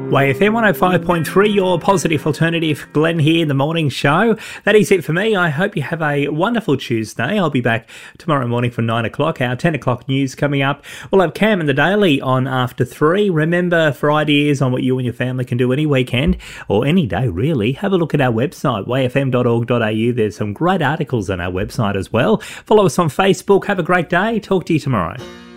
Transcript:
YFM 105.3, your positive alternative. Glenn here, the morning show. That is it for me. I hope you have a wonderful Tuesday. I'll be back tomorrow morning from 9 o'clock. Our 10 o'clock news coming up. We'll have Cam and the Daily on after 3. Remember, for ideas on what you and your family can do any weekend or any day, really, have a look at our website, yfm.org.au. There's some great articles on our website as well. Follow us on Facebook. Have a great day. Talk to you tomorrow.